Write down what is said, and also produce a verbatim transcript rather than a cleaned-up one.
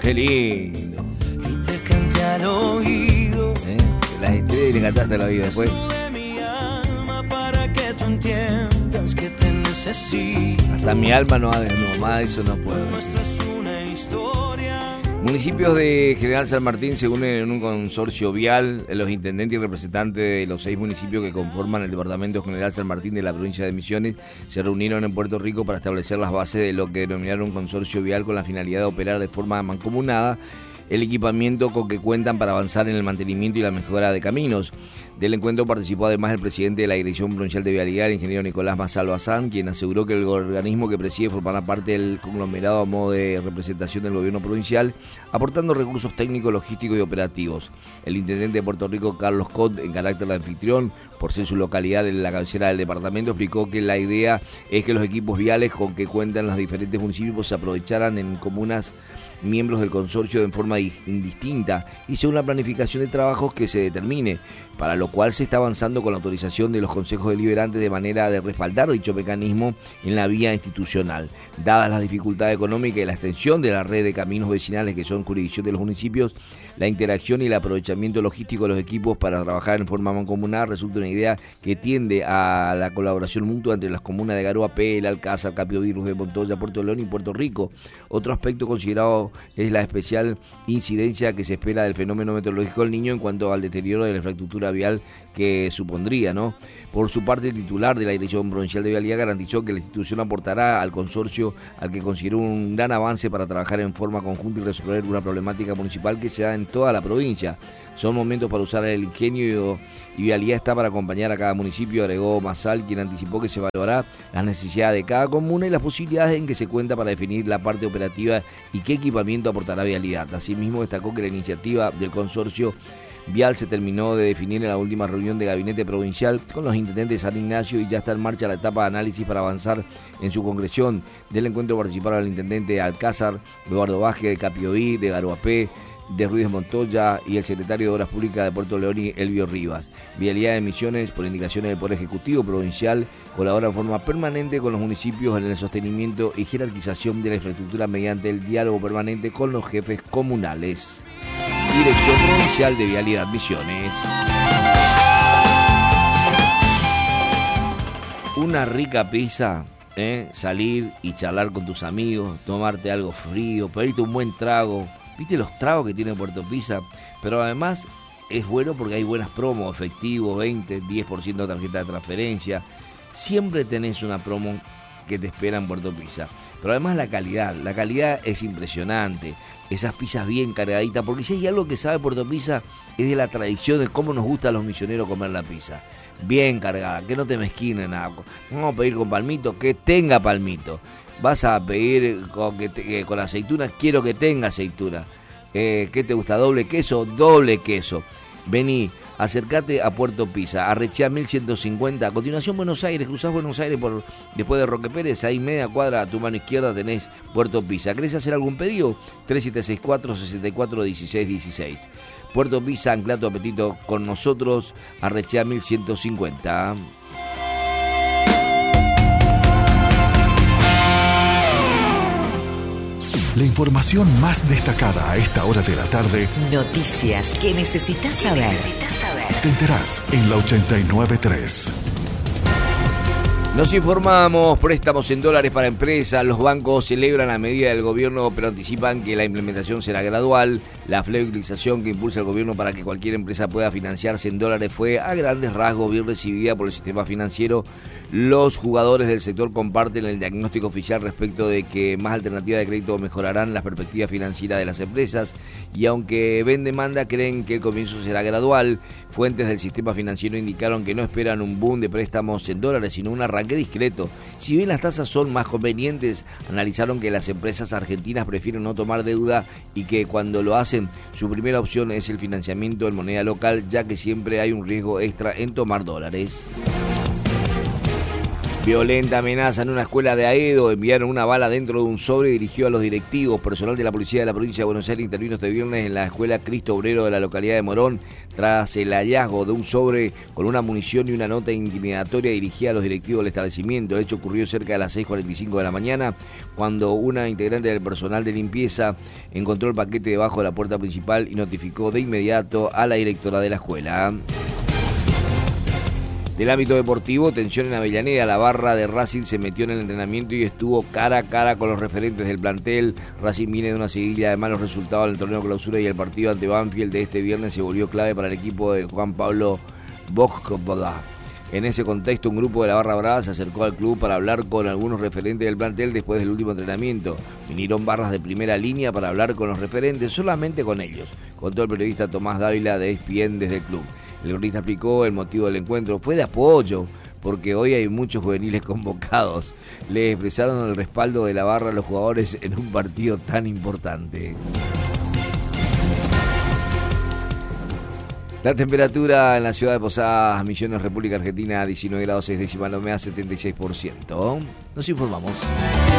Qué lindo. Y te canté al oído. ¿Eh? Las estrellas y le cantaste al oído después. De mi alma para que tú entiendas que te necesito. Hasta mi alma no ha de no, más eso no puedo. Nuestra es una historia. Municipios de General San Martín se unen en un consorcio vial. Los intendentes y representantes de los seis municipios que conforman el departamento General San Martín de la provincia de Misiones se reunieron en Puerto Rico para establecer las bases de lo que denominaron un consorcio vial con la finalidad de operar de forma mancomunada el equipamiento con que cuentan para avanzar en el mantenimiento y la mejora de caminos. Del encuentro participó además el presidente de la Dirección Provincial de Vialidad, el ingeniero Nicolás Masalbazán, quien aseguró que el organismo que preside formará parte del conglomerado a modo de representación del gobierno provincial, aportando recursos técnicos, logísticos y operativos. El intendente de Puerto Rico, Carlos Cot, en carácter de anfitrión, por ser su localidad en la cabecera del departamento, explicó que la idea es que los equipos viales con que cuentan los diferentes municipios se aprovecharan en comunas miembros del consorcio en forma indistinta y según la planificación de trabajos que se determine, para lo cual se está avanzando con la autorización de los consejos deliberantes de manera de respaldar dicho mecanismo en la vía institucional. Dadas las dificultades económicas y la extensión de la red de caminos vecinales que son jurisdicción de los municipios, la interacción y el aprovechamiento logístico de los equipos para trabajar en forma mancomunada resulta una idea que tiende a la colaboración mutua entre las comunas de Garoapé, El Alcázar, Capio Virus de Montoya, Puerto León y Puerto Rico. Otro aspecto considerado es la especial incidencia que se espera del fenómeno meteorológico del Niño en cuanto al deterioro de la infraestructura vial que supondría, ¿no? Por su parte, el titular de la Dirección Provincial de Vialidad garantizó que la institución aportará al consorcio al que consideró un gran avance para trabajar en forma conjunta y resolver una problemática municipal que se da en toda la provincia. Son momentos para usar el ingenio y Vialidad está para acompañar a cada municipio, agregó Masal, quien anticipó que se evaluará las necesidades de cada comuna y las posibilidades en que se cuenta para definir la parte operativa y qué equipamiento aportará Vialidad. Asimismo, destacó que la iniciativa del consorcio vial se terminó de definir en la última reunión de gabinete provincial con los intendentes de San Ignacio y ya está en marcha la etapa de análisis para avanzar en su concreción. Del encuentro participaron el intendente de Alcázar, Eduardo Vázquez, de Capioí, de Garoapé, de Ruiz de Montoya y el secretario de Obras Públicas de Puerto León, Elvio Rivas. Vialidad de Misiones, por indicaciones del Poder Ejecutivo Provincial, colabora en forma permanente con los municipios en el sostenimiento y jerarquización de la infraestructura mediante el diálogo permanente con los jefes comunales. Dirección Provincial de Vialidad Misiones. Una rica pizza, ¿eh? Salir y charlar con tus amigos, tomarte algo frío, pedirte un buen trago. ¿Viste los tragos que tiene Puerto Pizza? Pero además es bueno porque hay buenas promos, efectivo, veinte, diez por ciento de tarjeta de transferencia. Siempre tenés una promo que te espera en Puerto Pizza. Pero además la calidad, la calidad es impresionante. Esas pizzas bien cargaditas, porque si hay algo que sabe Puerto Pizza es de la tradición de cómo nos gusta a los misioneros comer la pizza. Bien cargada, que no te mezquinen nada. Vamos a pedir con palmito, que tenga palmito. Vas a pedir con, que te, con aceitunas, quiero que tenga aceituna. Eh, ¿Qué te gusta? ¿Doble queso? Doble queso. Vení, acércate a Puerto Pizza, Arrechea mil ciento cincuenta, a continuación Buenos Aires, cruzás Buenos Aires por después de Roque Pérez, ahí media cuadra a tu mano izquierda tenés Puerto Pizza. ¿Querés hacer algún pedido? tres siete seis cuatro, seis cuatro uno seis uno seis. Puerto Pizza, ancla tu apetito con nosotros, Arrechea mil ciento cincuenta. La información más destacada a esta hora de la tarde. Noticias que necesitas saber. Te enterás en la ochenta y nueve punto tres. Nos informamos, préstamos en dólares para empresas, los bancos celebran la medida del gobierno pero anticipan que la implementación será gradual. La flexibilización que impulsa el gobierno para que cualquier empresa pueda financiarse en dólares fue a grandes rasgos bien recibida por el sistema financiero. Los jugadores del sector comparten el diagnóstico oficial respecto de que más alternativas de crédito mejorarán las perspectivas financieras de las empresas y aunque ven demanda creen que el comienzo será gradual. Fuentes del sistema financiero indicaron que no esperan un boom de préstamos en dólares sino un arranque discreto. Si bien las tasas son más convenientes, analizaron que las empresas argentinas prefieren no tomar deuda y que cuando lo hacen su primera opción es el financiamiento en moneda local ya que siempre hay un riesgo extra en tomar dólares. Violenta amenaza en una escuela de Aedo. Enviaron una bala dentro de un sobre y dirigió a los directivos. Personal de la policía de la provincia de Buenos Aires intervino este viernes en la escuela Cristo Obrero de la localidad de Morón tras el hallazgo de un sobre con una munición y una nota intimidatoria dirigida a los directivos del establecimiento. El hecho ocurrió cerca de las seis cuarenta y cinco de la mañana cuando una integrante del personal de limpieza encontró el paquete debajo de la puerta principal y notificó de inmediato a la directora de la escuela. Del ámbito deportivo, tensión en Avellaneda. La barra de Racing se metió en el entrenamiento y estuvo cara a cara con los referentes del plantel. Racing viene de una seguidilla de malos resultados en el torneo clausura y el partido ante Banfield de este viernes se volvió clave para el equipo de Juan Pablo Boscoboda. En ese contexto, un grupo de la Barra Brava se acercó al club para hablar con algunos referentes del plantel después del último entrenamiento. Vinieron barras de primera línea para hablar con los referentes, solamente con ellos, contó el periodista Tomás Dávila de E S P N desde el club. El cronista explicó el motivo del encuentro. Fue de apoyo, porque hoy hay muchos juveniles convocados. Le expresaron el respaldo de la barra a los jugadores en un partido tan importante. La temperatura en la ciudad de Posadas, Misiones, República Argentina, diecinueve grados seis décimas, la humedad setenta y seis por ciento. Nos informamos.